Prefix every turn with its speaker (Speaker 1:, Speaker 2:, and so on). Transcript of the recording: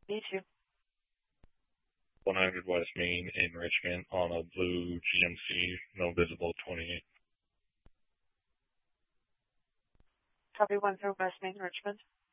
Speaker 1: Me too.
Speaker 2: 100 West Main in Richmond on a blue GMC, no visible 28.
Speaker 1: Copy 1 for West Main, Richmond.